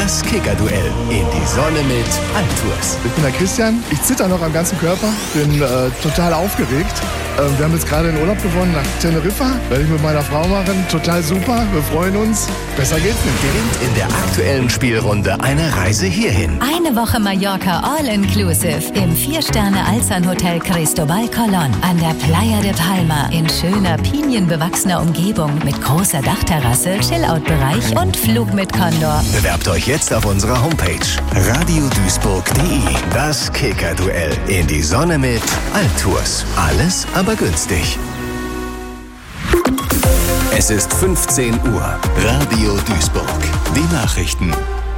Das Kicker-Duell in die Sonne mit Altours. Ich bin der Christian, ich zitter noch am ganzen Körper, bin total aufgeregt. Wir haben jetzt gerade den Urlaub gewonnen nach Teneriffa, werde ich mit meiner Frau machen, total super, wir freuen uns, besser geht's nicht. Gewinnt in der aktuellen Spielrunde eine Reise hierhin. Eine Woche Mallorca All-Inclusive im 4-Sterne-Alzan-Hotel Cristobal Colón an der Playa de Palma in schöner, pinienbewachsener Umgebung mit großer Dachterrasse, Chillout-Bereich und Flug mit Condor. Bewerbt euch jetzt auf unserer Homepage radioduisburg.de. Das Kicker-Duell in die Sonne mit Altours. Alles aber günstig. Es ist 15 Uhr. Radio Duisburg. Die Nachrichten.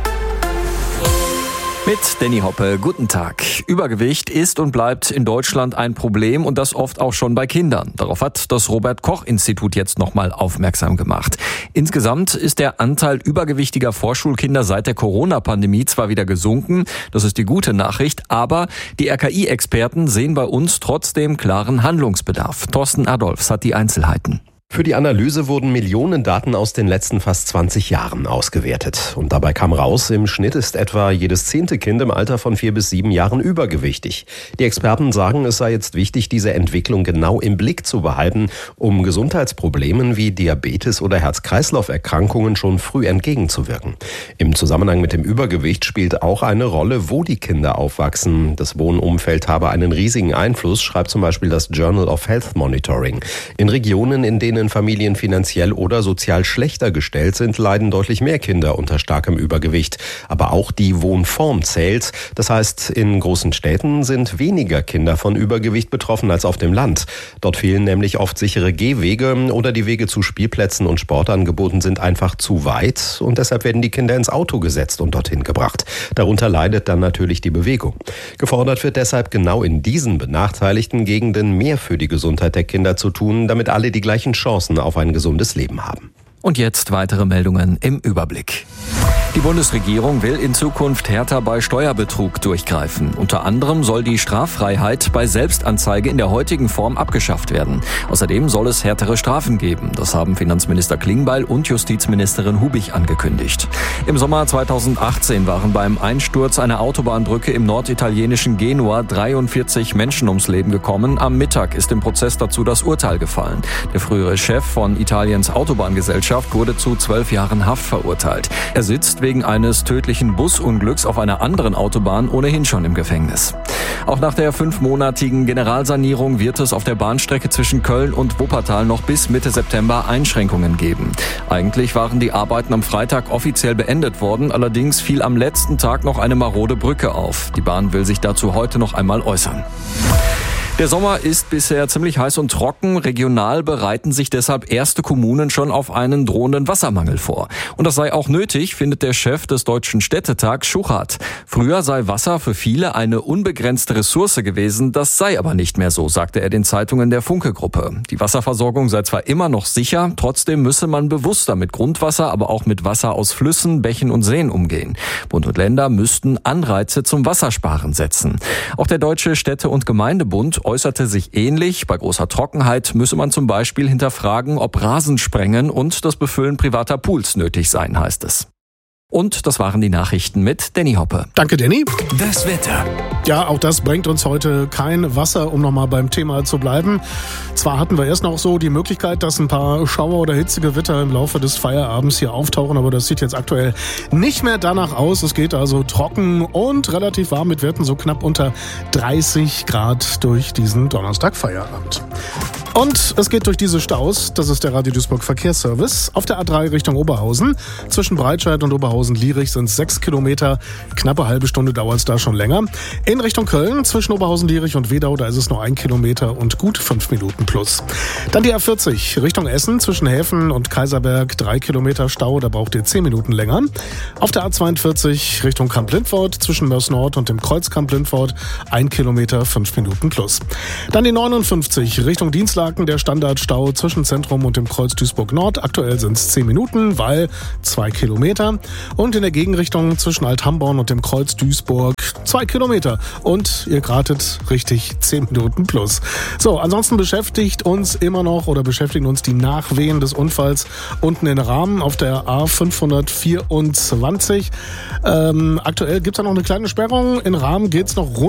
Mit Danny Hoppe, guten Tag. Übergewicht ist und bleibt in Deutschland ein Problem und das oft auch schon bei Kindern. Darauf hat das Robert-Koch-Institut jetzt nochmal aufmerksam gemacht. Insgesamt ist der Anteil übergewichtiger Vorschulkinder seit der Corona-Pandemie zwar wieder gesunken, das ist die gute Nachricht, aber die RKI-Experten sehen bei uns trotzdem klaren Handlungsbedarf. Thorsten Adolfs hat die Einzelheiten. Für die Analyse wurden Millionen Daten aus den letzten fast 20 Jahren ausgewertet. Und dabei kam raus, im Schnitt ist etwa jedes 10. Kind im Alter von 4 bis 7 Jahren übergewichtig. Die Experten sagen, es sei jetzt wichtig, diese Entwicklung genau im Blick zu behalten, um Gesundheitsproblemen wie Diabetes oder Herz-Kreislauf-Erkrankungen schon früh entgegenzuwirken. Im Zusammenhang mit dem Übergewicht spielt auch eine Rolle, wo die Kinder aufwachsen. Das Wohnumfeld habe einen riesigen Einfluss, schreibt zum Beispiel das Journal of Health Monitoring. In Regionen, in denen Familien finanziell oder sozial schlechter gestellt sind, leiden deutlich mehr Kinder unter starkem Übergewicht. Aber auch die Wohnform zählt. Das heißt, in großen Städten sind weniger Kinder von Übergewicht betroffen als auf dem Land. Dort fehlen nämlich oft sichere Gehwege oder die Wege zu Spielplätzen und Sportangeboten sind einfach zu weit und deshalb werden die Kinder ins Auto gesetzt und dorthin gebracht. Darunter leidet dann natürlich die Bewegung. Gefordert wird deshalb genau in diesen benachteiligten Gegenden mehr für die Gesundheit der Kinder zu tun, damit alle die gleichen Chancen auf ein gesundes Leben haben. Und jetzt weitere Meldungen im Überblick. Die Bundesregierung will in Zukunft härter bei Steuerbetrug durchgreifen. Unter anderem soll die Straffreiheit bei Selbstanzeige in der heutigen Form abgeschafft werden. Außerdem soll es härtere Strafen geben. Das haben Finanzminister Klingbeil und Justizministerin Hubig angekündigt. Im Sommer 2018 waren beim Einsturz einer Autobahnbrücke im norditalienischen Genua 43 Menschen ums Leben gekommen. Am Mittag ist im Prozess dazu das Urteil gefallen. Der frühere Chef von Italiens Autobahngesellschaft wurde zu 12 Jahren Haft verurteilt. Er sitzt wegen eines tödlichen Busunglücks auf einer anderen Autobahn ohnehin schon im Gefängnis. Auch nach der 5-monatigen Generalsanierung wird es auf der Bahnstrecke zwischen Köln und Wuppertal noch bis Mitte September Einschränkungen geben. Eigentlich waren die Arbeiten am Freitag offiziell beendet worden, allerdings fiel am letzten Tag noch eine marode Brücke auf. Die Bahn will sich dazu heute noch einmal äußern. Der Sommer ist bisher ziemlich heiß und trocken. Regional bereiten sich deshalb erste Kommunen schon auf einen drohenden Wassermangel vor. Und das sei auch nötig, findet der Chef des Deutschen Städtetags Schuchart. Früher sei Wasser für viele eine unbegrenzte Ressource gewesen. Das sei aber nicht mehr so, sagte er den Zeitungen der Funke-Gruppe. Die Wasserversorgung sei zwar immer noch sicher, trotzdem müsse man bewusster mit Grundwasser, aber auch mit Wasser aus Flüssen, Bächen und Seen umgehen. Bund und Länder müssten Anreize zum Wassersparen setzen. Auch der Deutsche Städte- und Gemeindebund äußerte sich ähnlich. Bei großer Trockenheit müsse man zum Beispiel hinterfragen, ob Rasensprengen und das Befüllen privater Pools nötig seien, heißt es. Und das waren die Nachrichten mit Danny Hoppe. Danke, Danny. Das Wetter. Ja, auch das bringt uns heute kein Wasser, um nochmal beim Thema zu bleiben. Zwar hatten wir erst noch so die Möglichkeit, dass ein paar Schauer oder Hitzegewitter im Laufe des Feierabends hier auftauchen, aber das sieht jetzt aktuell nicht mehr danach aus. Es geht also trocken und relativ warm mit Werten so knapp unter 30 Grad durch diesen Donnerstag-Feierabend. Und es geht durch diese Staus, das ist der Radio Duisburg Verkehrsservice, auf der A3 Richtung Oberhausen. Zwischen Breitscheid und Oberhausen-Lierich sind 6 Kilometer, knappe halbe Stunde dauert es da schon länger. In Richtung Köln, zwischen Oberhausen-Lierich und Wedau, da ist es noch 1 Kilometer und gut 5 Minuten plus. Dann die A40 Richtung Essen, zwischen Häfen und Kaiserberg, 3 Kilometer Stau, da braucht ihr 10 Minuten länger. Auf der A42 Richtung Kamp-Lindfort, zwischen Mörs Nord und dem Kreuz Kamp-Lindfort, 1 Kilometer, 5 Minuten plus. Dann die 59 Richtung Dienstlaken Interlaken der Standardstau zwischen Zentrum und dem Kreuz Duisburg Nord. Aktuell sind es 10 Minuten, weil 2 Kilometer. Und in der Gegenrichtung zwischen Althamborn und dem Kreuz Duisburg 2 Kilometer. Und ihr ratet richtig, 10 Minuten plus. So, ansonsten beschäftigen uns die Nachwehen des Unfalls unten in Rahmen auf der A524. Aktuell gibt es da noch eine kleine Sperrung. In Rahmen geht es noch rund